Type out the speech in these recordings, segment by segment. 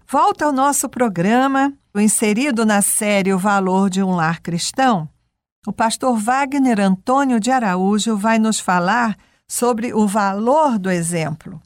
Volta ao nosso programa, inserido na série O Valor de um Lar Cristão. O pastor Wagner Antônio de Araújo vai nos falar sobre o valor do exemplo.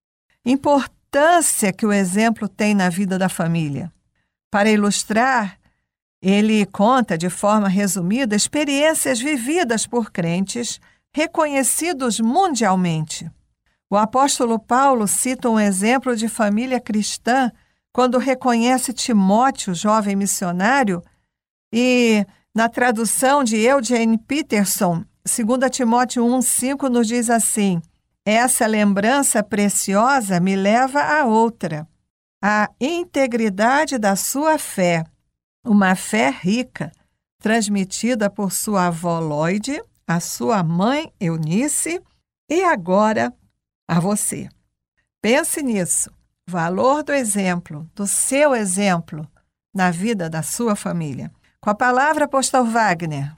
Importância que o exemplo tem na vida da família. Para ilustrar, ele conta de forma resumida experiências vividas por crentes reconhecidos mundialmente. O apóstolo Paulo cita um exemplo de família cristã quando reconhece Timóteo, jovem missionário, e na tradução de Eugene Peterson, 2 Timóteo 1,5 nos diz assim: essa lembrança preciosa me leva a outra, a integridade da sua fé, uma fé rica, transmitida por sua avó Lloyd, a sua mãe Eunice e agora a você. Pense nisso. Valor do exemplo, do seu exemplo, na vida da sua família. Com a palavra, pastor Wagner.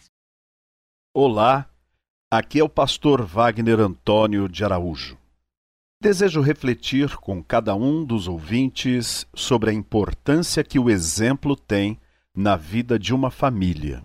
Olá, aqui é o pastor Wagner Antônio de Araújo. Desejo refletir com cada um dos ouvintes sobre a importância que o exemplo tem na vida de uma família.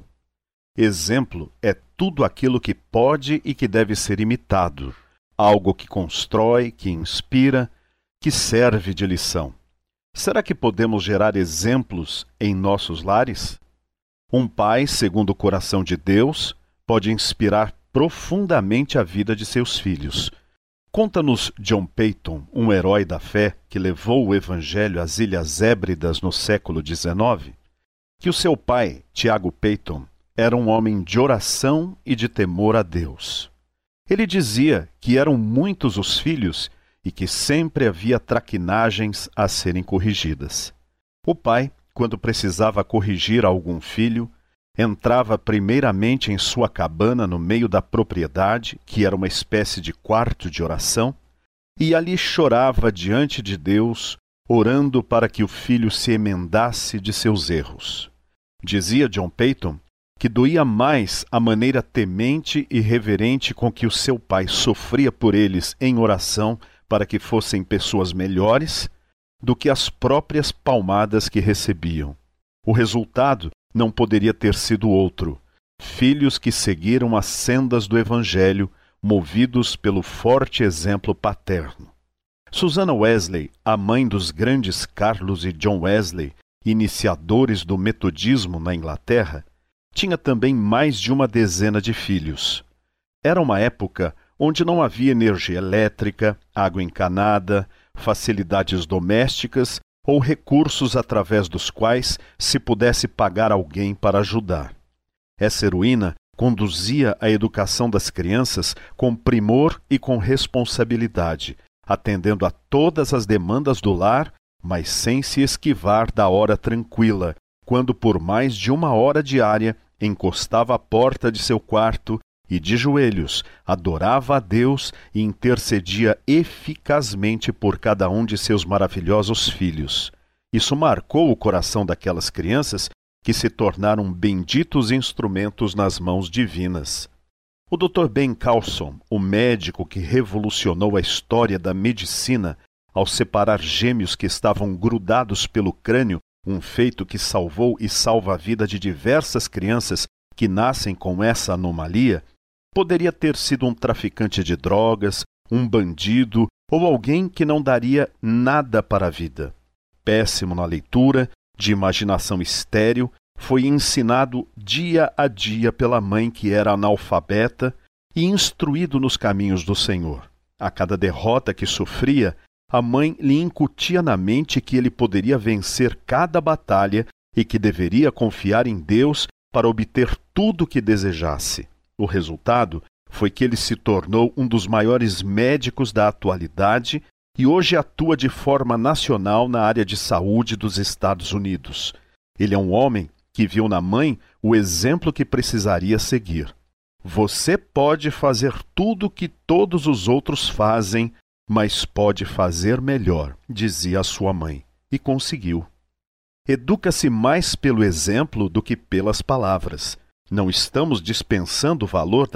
Exemplo é tudo aquilo que pode e que deve ser imitado, algo que constrói, que inspira, que serve de lição. Será que podemos gerar exemplos em nossos lares? Um pai, segundo o coração de Deus, pode inspirar profundamente a vida de seus filhos. Conta-nos John Paton, um herói da fé que levou o Evangelho às Ilhas Hébridas no século XIX, que o seu pai, Tiago Paton, era um homem de oração e de temor a Deus. Ele dizia que eram muitos os filhos e que sempre havia traquinagens a serem corrigidas. O pai, quando precisava corrigir algum filho, entrava primeiramente em sua cabana no meio da propriedade, que era uma espécie de quarto de oração, e ali chorava diante de Deus, orando para que o filho se emendasse de seus erros. Dizia John Paton que doía mais a maneira temente e reverente com que o seu pai sofria por eles em oração para que fossem pessoas melhores, do que as próprias palmadas que recebiam. O resultado não poderia ter sido outro: filhos que seguiram as sendas do Evangelho, movidos pelo forte exemplo paterno. Susanna Wesley, a mãe dos grandes Carlos e John Wesley, iniciadores do metodismo na Inglaterra, tinha também mais de uma dezena de filhos. Era uma época onde não havia energia elétrica, água encanada, facilidades domésticas ou recursos através dos quais se pudesse pagar alguém para ajudar. Essa heroína conduzia a educação das crianças com primor e com responsabilidade, atendendo a todas as demandas do lar, mas sem se esquivar da hora tranquila, quando por mais de 1 hora diária encostava à porta de seu quarto e, de joelhos, adorava a Deus e intercedia eficazmente por cada um de seus maravilhosos filhos. Isso marcou o coração daquelas crianças que se tornaram benditos instrumentos nas mãos divinas. O Dr. Ben Carlson, o médico que revolucionou a história da medicina ao separar gêmeos que estavam grudados pelo crânio, um feito que salvou e salva a vida de diversas crianças que nascem com essa anomalia, poderia ter sido um traficante de drogas, um bandido ou alguém que não daria nada para a vida. Péssimo na leitura, de imaginação estéril, foi ensinado dia a dia pela mãe que era analfabeta e instruído nos caminhos do Senhor. A cada derrota que sofria, a mãe lhe incutia na mente que ele poderia vencer cada batalha e que deveria confiar em Deus para obter tudo o que desejasse. O resultado foi que ele se tornou um dos maiores médicos da atualidade e hoje atua de forma nacional na área de saúde dos Estados Unidos. Ele é um homem que viu na mãe o exemplo que precisaria seguir. Você pode fazer tudo o que todos os outros fazem, mas pode fazer melhor, dizia a sua mãe, e conseguiu. Educa-se mais pelo exemplo do que pelas palavras. Não estamos dispensando o valor